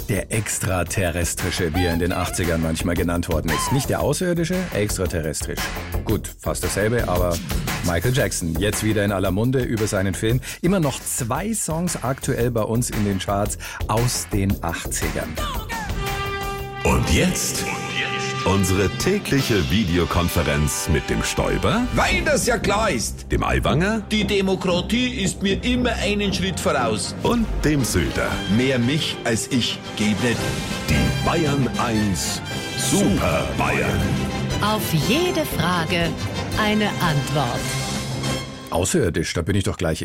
Der Extraterrestrische, wie er in den 80ern manchmal genannt worden ist. Nicht der Außerirdische, extraterrestrisch. Gut, fast dasselbe, aber Michael Jackson, jetzt wieder in aller Munde über seinen Film. Immer noch 2 Songs aktuell bei uns in den Charts aus den 80ern. Und jetzt unsere tägliche Videokonferenz mit dem Stoiber, Weil das ja klar ist. dem Aiwanger Die Demokratie ist mir immer einen Schritt voraus. und dem Söder. Mehr mich als ich geht nicht. Die Bayern 1 Super Bayern. Auf jede Frage eine Antwort. Außerirdisch, da bin ich doch gleich